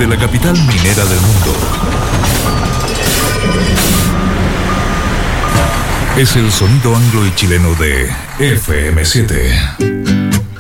Desde la capital minera del mundo. Es el sonido anglo y chileno de FM7.